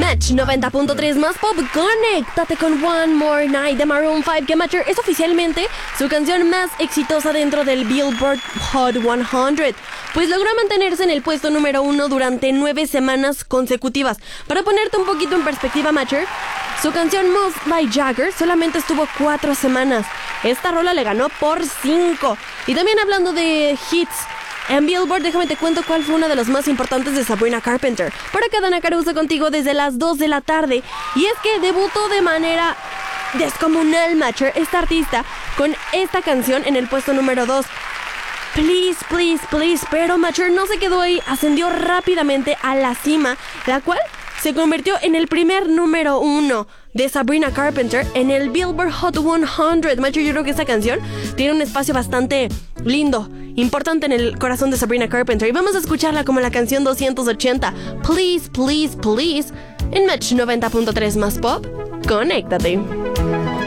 Match 90.3 más pop, conéctate con One More Night de Maroon 5, que Matcher es oficialmente su canción más exitosa dentro del Billboard Hot 100, pues logró mantenerse en el puesto número 1 durante 9 semanas consecutivas. Para ponerte un poquito en perspectiva, Matcher, su canción Moved by Jagger solamente estuvo 4 semanas. Esta rola le ganó por 5. Y también hablando de hits en Billboard, déjame te cuento cuál fue uno de los más importantes de Sabrina Carpenter. Por acá Dana Caruso contigo desde las 2 de la tarde. Y es que debutó de manera descomunal, Matcher, esta artista, con esta canción en el puesto número 2. Please, please, please. Pero Matcher no se quedó ahí, ascendió rápidamente a la cima, la cual se convirtió en el primer número 1 de Sabrina Carpenter en el Billboard Hot 100. Matcher, yo creo que esta canción tiene un espacio bastante lindo, importante en el corazón de Sabrina Carpenter. Y vamos a escucharla como la canción 280, Please, Please, Please, en Match 90.3 más pop. Conéctate.